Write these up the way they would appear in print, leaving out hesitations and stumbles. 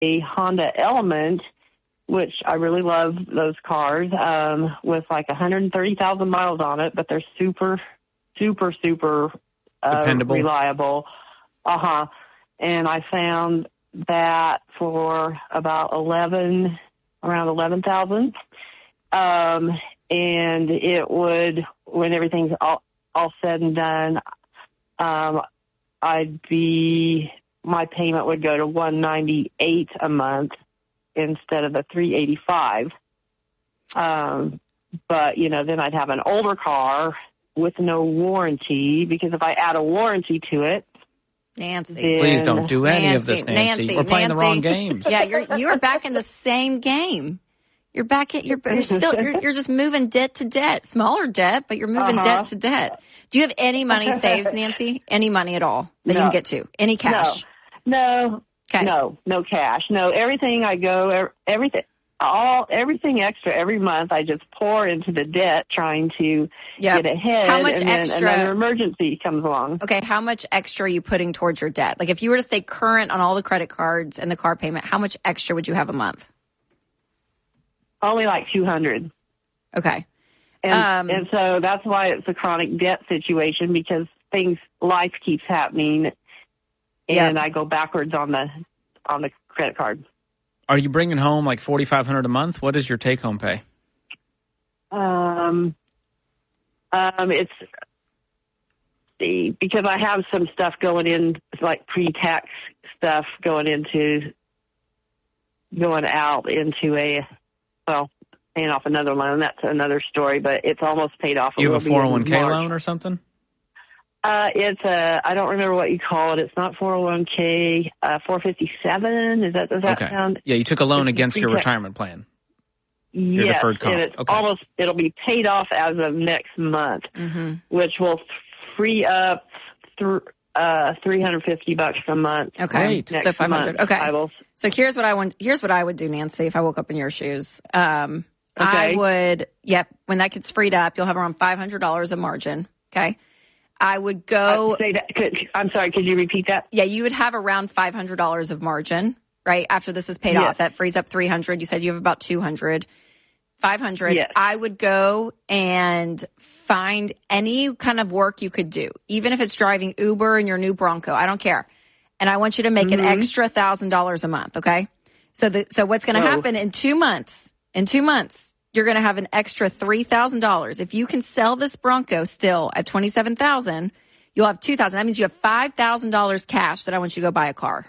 Honda Element, which I really love those cars, with like 130,000 miles on it, but they're super dependable, reliable. And I found that for about around 11,000. And it would, when everything's all said and done, my payment would go to $198 a month instead of the $385. But, then I'd have an older car with no warranty, because if I add a warranty to it, Nancy, please don't do any of this, Nancy. We're playing the wrong games. Yeah, you're back in the same game. You're back at you're just moving debt to debt, smaller debt, but you're moving debt to debt. Do you have any money saved, Nancy? Any money at all that you can get to? Any cash? No. Okay. No cash. No, everything everything extra every month I just pour into the debt, trying to get ahead. How much and extra? Then another emergency comes along. Okay, how much extra are you putting towards your debt? Like if you were to stay current on all the credit cards and the car payment, how much extra would you have a month? Only like $200. Okay. And so that's why it's a chronic debt situation, because life keeps happening, and I go backwards on the credit card. Are you bringing home like $4,500 a month? What is your take-home pay? It's because I have some stuff going in, like pre-tax stuff going out into paying off another loan. That's another story, but it's almost paid off. You have a 401k loan or something? I don't remember what you call it. It's not 401k, 457. Does that sound? Yeah, you took a loan against your retirement plan. Your yes, deferred comp. And it's it'll be paid off as of next month, which will free up $350 a month. Okay, so $500. Okay, so here's what I would do, Nancy, if I woke up in your shoes. I would. Yep, when that gets freed up, you'll have around $500 of margin. Okay. I would go. I'm sorry, could you repeat that? Yeah, you would have around $500 of margin, right? After this is paid off. That frees up $300. You said you have about $200. $500. Yes. I would go and find any kind of work you could do, even if it's driving Uber in your new Bronco. I don't care. And I want you to make an extra $1,000 a month, okay? So what's going to happen in 2 months? You're going to have an extra $3,000. If you can sell this Bronco still at $27,000, you'll have $2,000. That means you have $5,000 cash that I want you to go buy a car.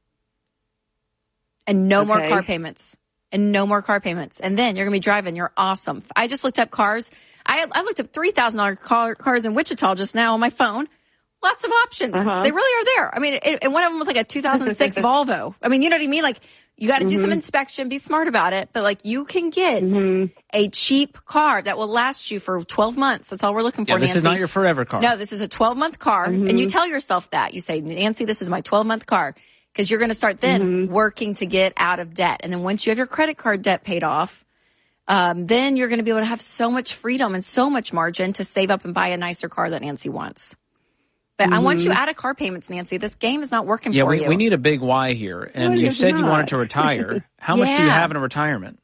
And no more car payments. And then you're going to be driving. You're awesome. I just looked up cars. I looked up $3,000 cars in Wichita just now on my phone. Lots of options. They really are there. I mean, and one of them was like a 2006 Volvo. I mean, you know what I mean? Like, you got to do some inspection, be smart about it. But, like, you can get a cheap car that will last you for 12 months. That's all we're looking for, Nancy. Nancy. This is not your forever car. No, this is a 12-month car. And you tell yourself that. You say, Nancy, this is my 12-month car. Because you're going to start then working to get out of debt. And then once you have your credit card debt paid off, then you're going to be able to have so much freedom and so much margin to save up and buy a nicer car that Nancy wants. But I want you out of car payments, Nancy. This game is not working for you. We need a big why here. And you said you wanted to retire. How much do you have in a retirement?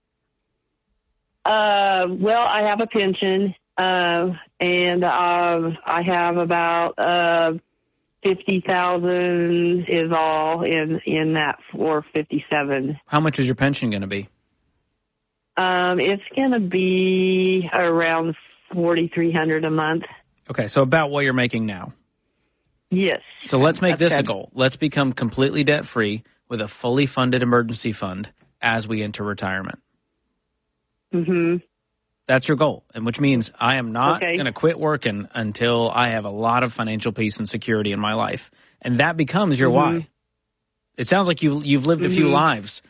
Well, I have a pension, and I have about 50,000 is all in that 457. How much is your pension going to be? It's going to be around $4,300 a month. Okay, so about what you're making now. Yes. So let's make this a goal. Let's become completely debt-free with a fully funded emergency fund as we enter retirement. That's your goal, and which means I am not going to quit working until I have a lot of financial peace and security in my life. And that becomes your why. It sounds like you've lived a few lives.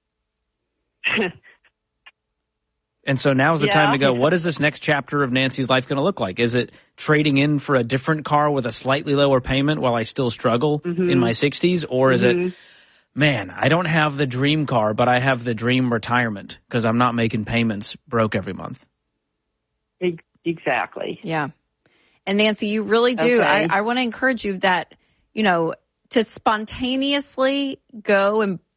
And so now's the time to go, what is this next chapter of Nancy's life going to look like? Is it trading in for a different car with a slightly lower payment while I still struggle in my 60s? Or is it, man, I don't have the dream car, but I have the dream retirement because I'm not making payments broke every month? Exactly. Yeah. And Nancy, you really do. I want to encourage you that, to spontaneously go and